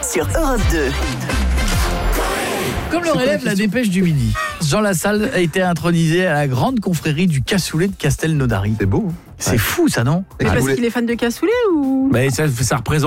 sur Europe 2. Comme le relève la dépêche du midi, Jean Lassalle a été intronisé à la grande confrérie du cassoulet de Castelnaudary. C'est beau. C'est fou ça, non ? Parce qu'il est fan de cassoulet ou... Mais ça représente